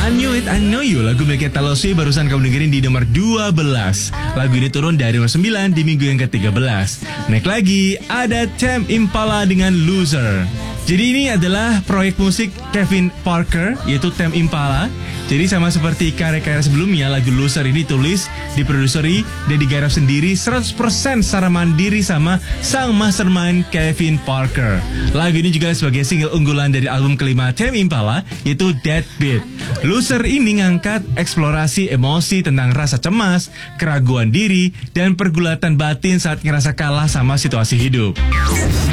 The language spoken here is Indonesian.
I Know You, lagu miliknya Taylor Swift barusan kamu dengerin di nomor 12. Lagu ini turun dari nomor 9 di minggu yang ke-13. Naik lagi, ada Tame Impala dengan Loser. Jadi ini adalah proyek musik Kevin Parker, yaitu Tame Impala. Jadi sama seperti karya-karya sebelumnya, lagu Loser ini ditulis, diproduseri, dan digarap sendiri 100% secara mandiri sama sang mastermind Kevin Parker. Lagu ini juga sebagai single unggulan dari album kelima Tame Impala, yaitu Dead Beat. Loser ini ngangkat eksplorasi emosi tentang rasa cemas, keraguan diri, dan pergulatan batin saat ngerasa kalah sama situasi hidup.